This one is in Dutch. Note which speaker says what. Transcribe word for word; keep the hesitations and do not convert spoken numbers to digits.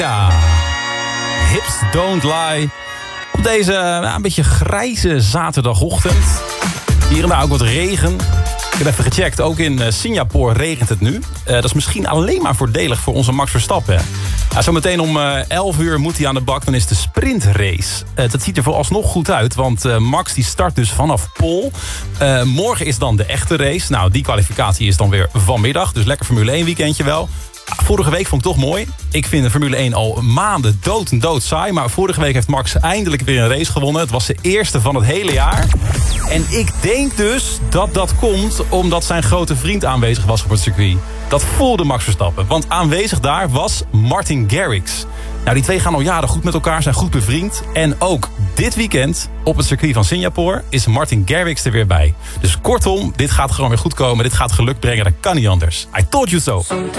Speaker 1: Ja, Hips Don't Lie. Op deze nou, een beetje grijze zaterdagochtend. Hier en daar ook wat regen. Ik heb even gecheckt, ook in uh, Singapore regent het nu. Uh, dat is misschien alleen maar voordelig voor onze Max Verstappen. Ja, zometeen om uh, elf uur moet hij aan de bak, dan is de sprintrace. Uh, dat ziet er vooralsnog goed uit, want uh, Max die start dus vanaf Pol. Uh, morgen is dan de echte race. Nou, die kwalificatie is dan weer vanmiddag, dus lekker Formule één weekendje wel. Vorige week vond ik toch mooi. Ik vind de Formule één al maanden dood en dood saai. Maar vorige week heeft Max eindelijk weer een race gewonnen. Het was de eerste van het hele jaar. En ik denk dus dat dat komt omdat zijn grote vriend aanwezig was op het circuit. Dat voelde Max Verstappen. Want aanwezig daar was Martin Garrix. Nou, die twee gaan al jaren goed met elkaar, zijn goed bevriend. En ook dit weekend op het circuit van Singapore is Martin Garrix er weer bij. Dus kortom, dit gaat gewoon weer goed komen. Dit gaat geluk brengen, dat kan niet anders. I told you so.